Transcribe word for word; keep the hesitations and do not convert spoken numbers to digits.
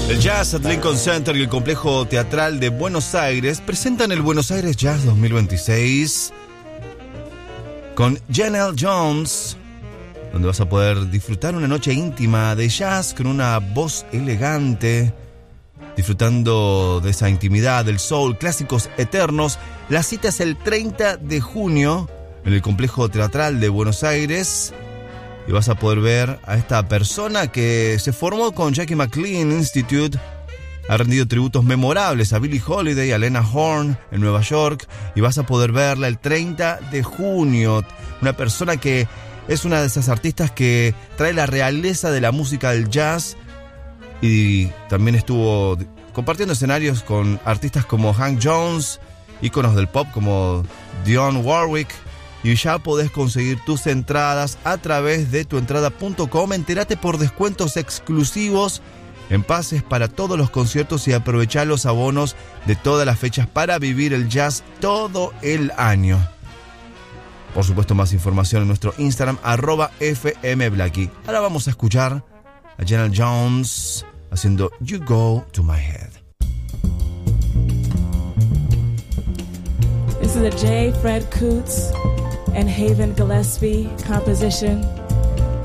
El Jazz at Lincoln Center y el Complejo Teatral de Buenos Aires presentan el Buenos Aires Jazz dos mil veintiséis con Janelle Jones, donde vas a poder disfrutar una noche íntima de jazz con una voz elegante, disfrutando de esa intimidad, del soul, clásicos eternos. La cita es el treinta de junio en el Complejo Teatral de Buenos Aires. Y vas a poder ver a esta persona que se formó con Jackie McLean Institute. Ha rendido tributos memorables a Billie Holiday, a Lena Horne en Nueva York. Y vas a poder verla el treinta de junio. Una persona que es una de esas artistas que trae la realeza de la música del jazz. Y también estuvo compartiendo escenarios con artistas como Hank Jones, íconos del pop como Dionne Warwick. Y ya podés conseguir tus entradas a través de tuentrada punto com. Entérate por descuentos exclusivos en pases para todos los conciertos y aprovechá los abonos de todas las fechas para vivir el jazz todo el año. Por supuesto, más información en nuestro Instagram, arroba fmblackie. Ahora vamos a escuchar a Janelle Jones haciendo You Go to My Head. This is a J. Fred Coots and Haven Gillespie composition.